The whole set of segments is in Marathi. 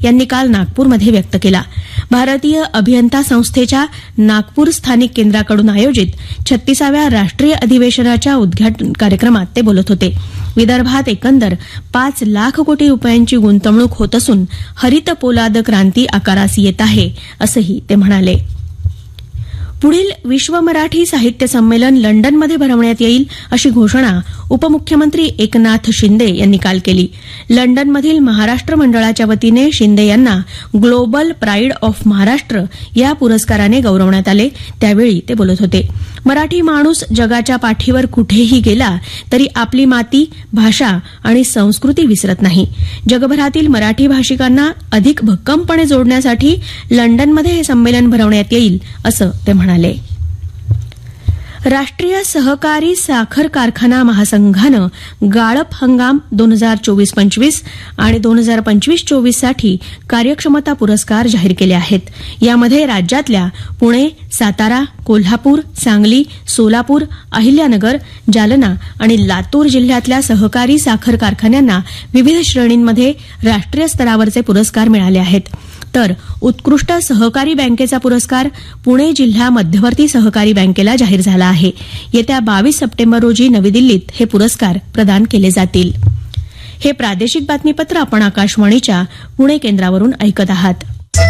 यांनी काल नागपूरमध्ये व्यक्त केला. भारतीय अभियंता संस्थेच्या नागपूर स्थानिक केंद्राकडून आयोजित 36व्या राष्ट्रीय अधिवेशनाच्या उद्घाटन कार्यक्रमात ते बोलत होते. विदर्भात एकंदर 5 लाख कोटी रुपयांची गुंतवणूक होत असून हरित पोलाद क्रांती आकारास येत आहे, असंही ते म्हणाले. पुढील विश्व मराठी साहित्य संमेलन लंडनमध्ये भरवण्यात येईल अशी घोषणा उपमुख्यमंत्री एकनाथ शिंदे यांनी काल केली. लंडनमधील महाराष्ट्र मंडळाच्या वतीने शिंदे यांना ग्लोबल प्राईड ऑफ महाराष्ट्र या पुरस्काराने गौरवण्यात आले. त्यावेळी ते बोलत होते. मराठी माणूस जगाच्या पाठीवर कुठेही गेला तरी आपली माती, भाषा आणि संस्कृती विसरत नाही. जगभरातील मराठी भाषिकांना अधिक भक्कमपणे जोडण्यासाठी लंडनमध्ये हे संमेलन भरवण्यात येईल, असं ते म्हणाले. राष्ट्रीय सहकारी साखर कारखाना महासंघानं गाळप हंगाम 2024-25 आणि 2025-24 साठी कार्यक्षमता पुरस्कार जाहीर केले आहेत. यामध्ये राज्यातल्या पुणे, सातारा, कोल्हापूर, सांगली, सोलापूर, अहिल्यानगर, जालना आणि लातूर जिल्ह्यातल्या सहकारी साखर कारखान्यांना विविध श्रेणींमध्ये राष्ट्रीय स्तरावरचे पुरस्कार मिळाले आहेत. तर उत्कृष्ट सहकारी बँकेचा पुरस्कार पुणे जिल्हा मध्यवर्ती सहकारी बँकेला जाहीर झाला आहे. येत्या 22 सप्टेंबर रोजी नवी दिल्लीत हे पुरस्कार प्रदान केले जातील. हे प्रादेशिक बातमीपत्र आपण आकाशवाणीच्या पुणे केंद्रावरून ऐकत आहात.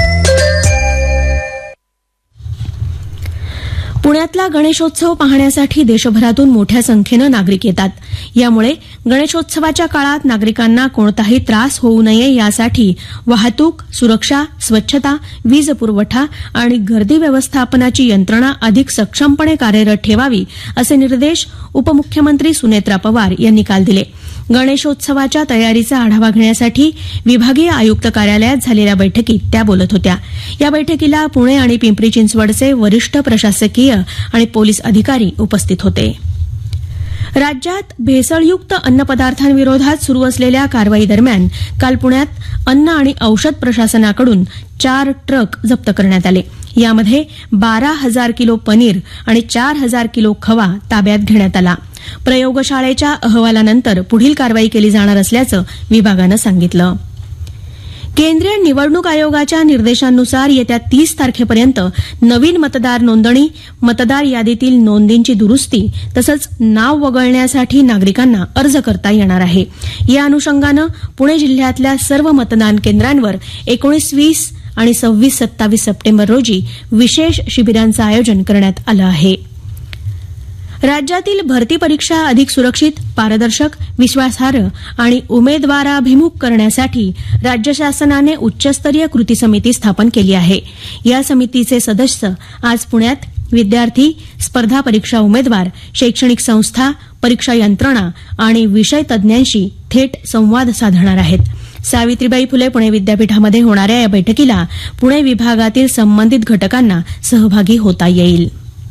पुण्यातला गणेशोत्सव पाहण्यासाठी देशभरातून मोठ्या संख्येनं नागरिक येतात. यामुळे गणेशोत्सवाच्या काळात नागरिकांना कोणताही त्रास होऊ नये यासाठी वाहतूक, सुरक्षा, स्वच्छता, वीज पुरवठा आणि गर्दी व्यवस्थापनाची यंत्रणा अधिक सक्षमपणे कार्यरत ठेवावी, असे निर्देश उपमुख्यमंत्री सुनेत्रा पवार यांनी काल दिले. गणेशोत्सवाच्या तयारीचा आढावा घेण्यासाठी विभागीय आयुक्त कार्यालयात झालेल्या बैठकीत त्या बोलत होत्या. या बैठकीला पुणे आणि पिंपरी चिंचवडचे वरिष्ठ प्रशासकीय आणि पोलीस अधिकारी उपस्थित होते. राज्यात भेसळयुक्त अन्नपदार्थांविरोधात सुरू असलेल्या कारवाई दरम्यान काल पुण्यात अन्न आणि औषध प्रशासनाकडून 4 ट्रक जप्त करण्यात आले. यामध्ये 12,000 किलो पनीर आणि 4,000 किलो खवा ताब्यात घेण्यात आला. प्रयोगशाळेच्या अहवालानंतर पुढील कारवाई केली जाणार असल्याचं विभागानं सांगितलं. केंद्रीय निवडणूक आयोगाच्या निर्देशांनुसार येत्या 30 तारखेपर्यंत नवीन मतदार नोंदणी, मतदार यादीतील नोंदींची दुरुस्ती तसंच नाव वगळण्यासाठी नागरिकांना अर्ज करता येणार आहे. या अनुषंगानं पुणे जिल्ह्यातल्या सर्व मतदान केंद्रांवर 19, 20 आणि 26, 27 सप्टेंबर रोजी विशेष शिबिरांचं आयोजन करण्यात आलं आहे. राज्यातील भरती परीक्षा अधिक सुरक्षित, पारदर्शक, विश्वासार्ह आणि उमेदवाराभिमुख करण्यासाठी राज्य शासनाने उच्चस्तरीय कृती समिती स्थापन केली आहे. या समितीचे सदस्य आज पुण्यात विद्यार्थी, स्पर्धा परीक्षा उमेदवार, शैक्षणिक संस्था, परीक्षा यंत्रणा आणि विषय तज्ज्ञांशी थेट संवाद साधणार आहेत. सावित्रीबाई फुले पुणे विद्यापीठामध्ये होणाऱ्या या बैठकीला पुणे विभागातील संबंधित घटकांना सहभागी होता येईल.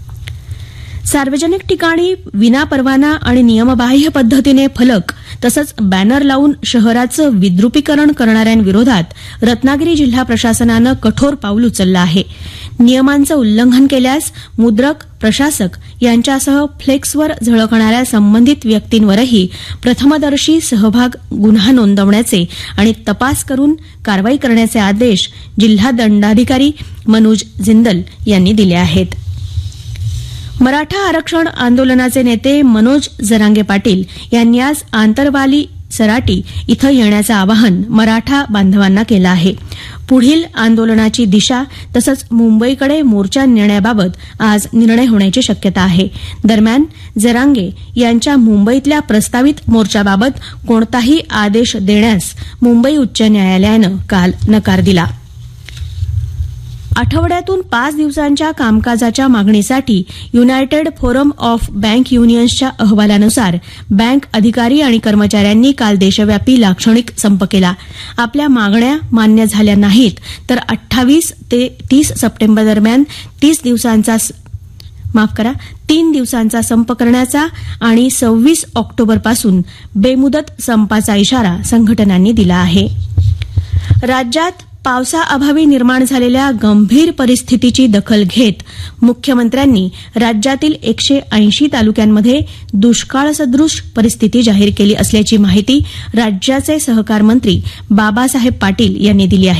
सार्वजनिक ठिकाणी विनापरवाना आणि नियमबाह्य पद्धतीने फलक तसंच बॅनर लावून शहराचं विद्रुपीकरण करणाऱ्यांविरोधात रत्नागिरी जिल्हा प्रशासनानं कठोर पाऊल उचललं आहे. नियमांचं उल्लंघन केल्यास मुद्रक, प्रशासक यांच्यासह फ्लेक्सवर झळकणाऱ्या संबंधित व्यक्तींवरही प्रथमदर्शी सहभाग गुन्हा नोंदवण्याचे आणि तपास करून कारवाई करण्याचे आदेश जिल्हा दंडाधिकारी मनोज जिंदल यांनी दिले आहेत. मराठा आरक्षण आंदोलनाचे नेते मनोज जरांगे पाटील यांनी आज आंतरवाली सराटी इथं येण्याचं आवाहन मराठा बांधवांना केलं आहे. पुढील आंदोलनाची दिशा तसंच मुंबईकडे मोर्चा नेण्याबाबत आज निर्णय होण्याची शक्यता आहे. दरम्यान जरांगे यांच्या मुंबईतल्या प्रस्तावित मोर्चाबाबत कोणताही आदेश देण्यास मुंबई उच्च न्यायालयानं काल नकार दिला. आठवड्यातून 5 दिवसांच्या कामकाजाच्या मागणीसाठी युनायटेड फोरम ऑफ बँक युनियन्सच्या अहवालानुसार बँक अधिकारी आणि कर्मचाऱ्यांनी काल देशव्यापी लाक्षणिक संप केला. आपल्या मागण्या मान्य झाल्या नाहीत तर 28 ते 30 सप्टेंबर दरम्यान 3 दिवसांचा संप करण्याचा आणि 26 ऑक्टोबरपासून बेमुदत संपाचा इशारा संघटनांनी दिला आहे. राज्यात पावसाअभावी निर्माण झालेल्या गंभीर परिस्थितीची दखल घेत मुख्यमंत्र्यांनी राज्यातील 180 तालुक्यांमध्ये दुष्काळसदृश परिस्थिती जाहीर केली असल्याची माहिती राज्याचे सहकार मंत्री बाबासाहेब पाटील यांनी दिली आहे.